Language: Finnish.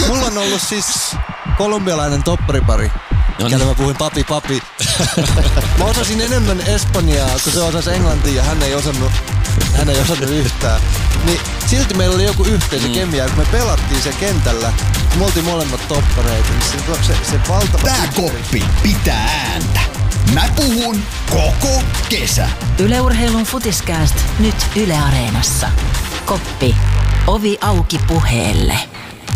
Mulla on ollut siis kolumbialainen topparipari. Kelle mä puhuin papi. Mä osasin enemmän espanjaa, kun se osasi englantia ja hän ei osannut yhtään. Niin silti meillä oli joku yhteisö kemia, kun me pelattiin se kentällä. Me oltiin molemmat toppareita, niin se valtava... Tää koppi pitää ääntä. Mä puhun koko kesä. Yle Urheilun Futiskääst nyt Yle Areenassa. Koppi. Ovi auki puheelle.